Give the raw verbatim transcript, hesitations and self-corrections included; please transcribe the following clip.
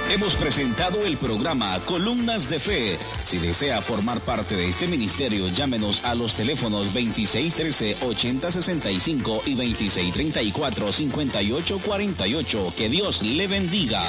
Hemos presentado el programa Columnas de Fe. Si desea formar parte de este ministerio, llámenos a los teléfonos veintiséis trece, ochenta sesenta y cinco y veintiséis treinta y cuatro, cincuenta y ocho cuarenta y ocho. Que Dios le bendiga.